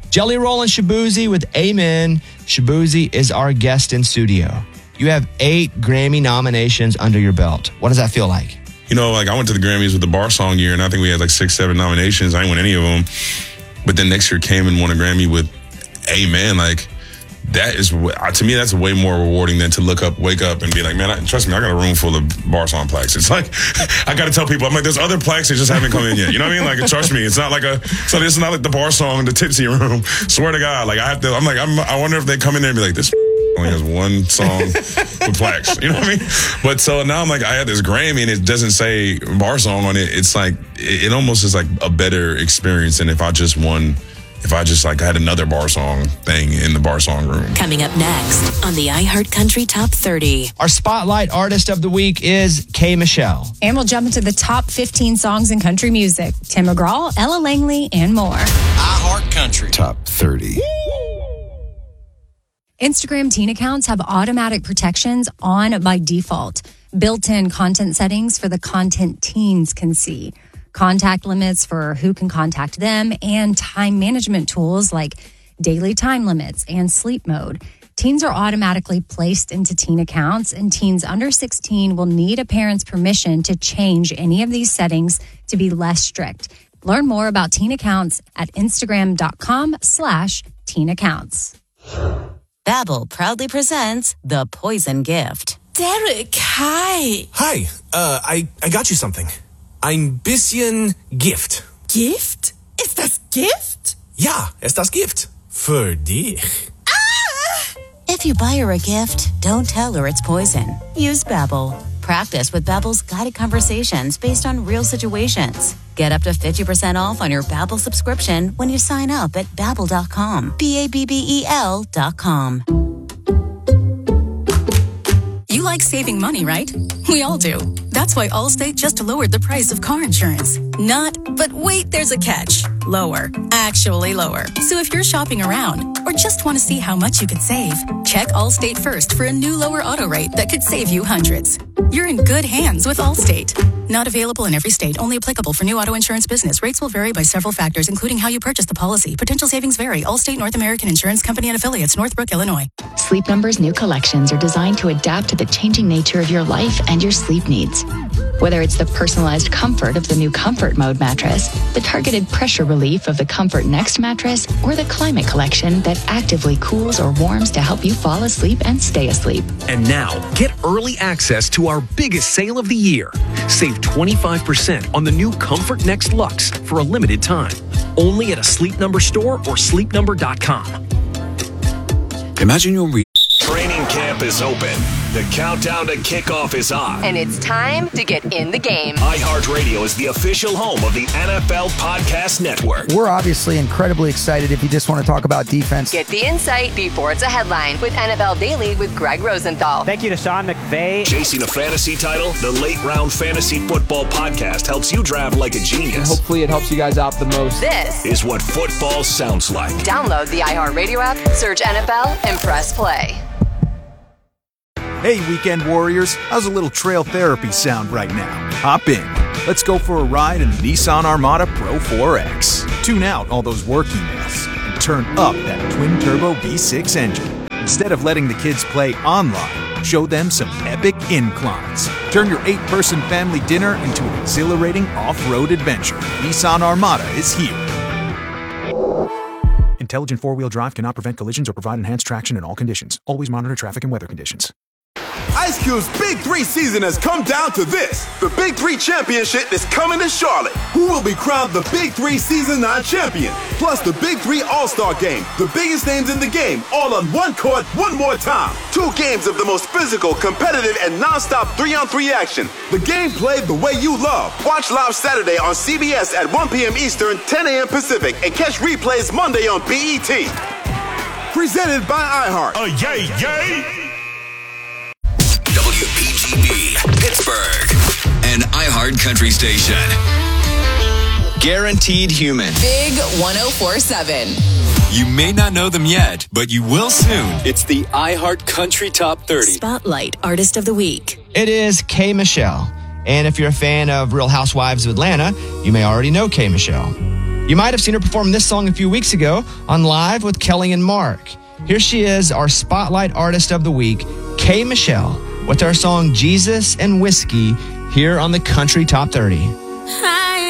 Jelly Roll and Shaboozey with Amen. Shaboozey is our guest in studio. You have 8 Grammy nominations under your belt. What does that feel like? You know, like I went to the Grammys with the Bar Song year, and I think we had like 6, 7 nominations. I didn't win any of them. But then next year came and won a Grammy with Amen. Like, that is, to me, that's way more rewarding than to wake up and be like, man, trust me, I got a room full of Bar Song plaques. It's like, I got to tell people, I'm like, there's other plaques that just haven't come in yet. You know what I mean? Like, trust me, it's not like it's not like the Bar Song, the Tipsy Room. Swear to God, like, I wonder if they come in there and be like, this only has one song with plaques. You know what I mean? But so now I'm like, I had this Grammy and it doesn't say Bar Song on it. It's like, it almost is like a better experience than if I just like had another Bar Song thing in the Bar Song room. Coming up next on the iHeartCountry Top 30. Our Spotlight Artist of the Week is K. Michelle. And we'll jump into the top 15 songs in country music. Tim McGraw, Ella Langley, and more. iHeartCountry Top 30. Instagram teen accounts have automatic protections on by default. Built-in content settings for the content teens can see. Contact limits for who can contact them, and time management tools like daily time limits and sleep mode. Teens are automatically placed into teen accounts, and teens under 16 will need a parent's permission to change any of these settings to be less strict. Learn more about teen accounts at Instagram.com/teen accounts. Babbel proudly presents The Poison Gift. Derek, hi. Hi, I got you something. Ein bisschen Gift. Gift? Ist das Gift? Ja, ist das Gift. Für dich. If you buy her a gift, don't tell her it's poison. Use Babbel. Practice with Babbel's guided conversations based on real situations. Get up to 50% off on your Babbel subscription when you sign up at Babbel.com. Babbel.com. You like saving money, right? We all do. That's why Allstate just lowered the price of car insurance. But wait, there's a catch. Lower. Actually lower. So if you're shopping around or just want to see how much you could save, check Allstate first for a new lower auto rate that could save you hundreds. You're in good hands with Allstate. Not available in every state. Only applicable for new auto insurance business. Rates will vary by several factors, including how you purchase the policy. Potential savings vary. Allstate North American Insurance Company and Affiliates, Northbrook, Illinois. Sleep Number's new collections are designed to adapt to the changing nature of your life and your sleep needs. Whether it's the personalized comfort of the new Comfort Mode mattress, the targeted pressure relief of the Comfort Next mattress, or the Climate Collection that actively cools or warms to help you fall asleep and stay asleep. And now, get early access to our biggest sale of the year. Save 25% on the new Comfort Next Luxe for a limited time. Only at a Sleep Number store or sleepnumber.com. Imagine your Training camp is open. The countdown to kickoff is on. And it's time to get in the game. iHeartRadio is the official home of the NFL Podcast Network. We're obviously incredibly excited if you just want to talk about defense. Get the insight before it's a headline with NFL Daily with Greg Rosenthal. Thank you to Sean McVay. Chasing a fantasy title, the Late Round Fantasy Football Podcast helps you draft like a genius. And hopefully it helps you guys out the most. This is what football sounds like. Download the iHeartRadio app, search NFL, and press play. Hey, Weekend Warriors, how's a little trail therapy sound right now? Hop in. Let's go for a ride in the Nissan Armada Pro 4X. Tune out all those work emails and turn up that twin-turbo V6 engine. Instead of letting the kids play online, show them some epic inclines. Turn your 8-person family dinner into an exhilarating off-road adventure. Nissan Armada is here. Intelligent four-wheel drive cannot prevent collisions or provide enhanced traction in all conditions. Always monitor traffic and weather conditions. Ice Cube's Big 3 season has come down to this. The Big 3 Championship is coming to Charlotte. Who will be crowned the Big 3 Season 9 champion? Plus the Big 3 All-Star Game. The biggest names in the game, all on one court, one more time. 2 games of the most physical, competitive, and non-stop 3-on-3 action. The game played the way you love. Watch live Saturday on CBS at 1 p.m. Eastern, 10 a.m. Pacific, and catch replays Monday on BET. Presented by iHeart. Yay, yay! WPGB, Pittsburgh, an iHeart Country station. Guaranteed Human. Big 104.7. You may not know them yet, but you will soon. It's the iHeart Country Top 30. Spotlight Artist of the Week. It is K. Michelle. And if you're a fan of Real Housewives of Atlanta, you may already know K. Michelle. You might have seen her perform this song a few weeks ago on Live with Kelly and Mark. Here she is, our Spotlight Artist of the Week, K. Michelle, with our song Jesus and Whiskey here on the Country Top 30.